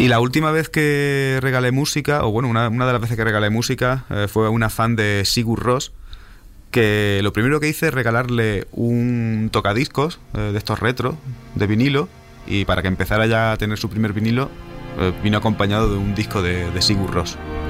Y la última vez que regalé música, o bueno, una de las veces que regalé música, fue a una fan de Sigur Rós, que lo primero que hice es regalarle un tocadiscos de estos retro, de vinilo, y para que empezara ya a tener su primer vinilo, vino acompañado de un disco de Sigur Rós.